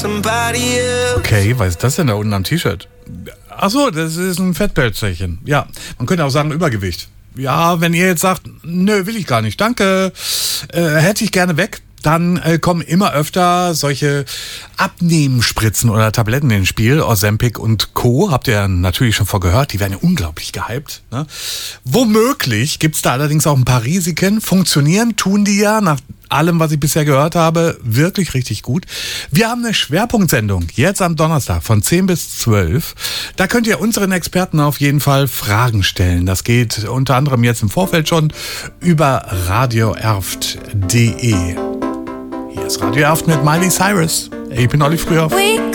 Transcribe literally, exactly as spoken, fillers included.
Okay, was ist das denn da unten am T-Shirt? Achso, das ist ein Fettpölzerchen. Ja, man könnte auch sagen Übergewicht. Ja, wenn ihr jetzt sagt, nö, will ich gar nicht, danke, äh, hätte ich gerne weg, dann äh, kommen immer öfter solche Abnehmspritzen oder Tabletten ins Spiel. Ozempic und Co. habt ihr natürlich schon vorgehört, die werden ja unglaublich gehypt. Ne? Womöglich gibt's da allerdings auch ein paar Risiken. Funktionieren tun die ja nach allem, was ich bisher gehört habe, wirklich richtig gut. Wir haben eine Schwerpunktsendung jetzt am Donnerstag von zehn bis zwölf. Da könnt ihr unseren Experten auf jeden Fall Fragen stellen. Das geht unter anderem jetzt im Vorfeld schon über radioerft punkt de. Hier ist Radio Erft mit Miley Cyrus. Ich bin Olli Früher.